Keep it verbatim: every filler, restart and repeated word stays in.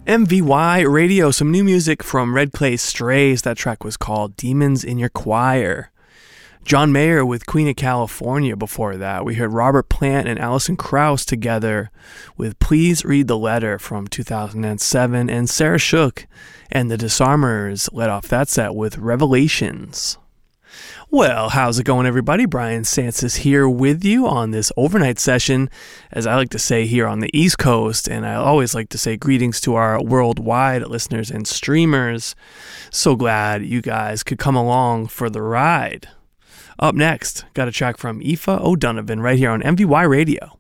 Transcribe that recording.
M V Y Radio, some new music from Red Clay Strays. That track was called Demons in Your Choir. John Mayer with Queen of California before that. We heard Robert Plant and Alison Krauss together with Please Read the Letter from two thousand seven. And Sarah Shook and the Disarmers led off that set with Revelations. Well, how's it going, everybody? Brian Sansis here with you on this overnight session, as I like to say here on the East Coast, and I always like to say greetings to our worldwide listeners and streamers. So glad you guys could come along for the ride. Up next, got a track from Aoife O'Donovan right here on M V Y Radio.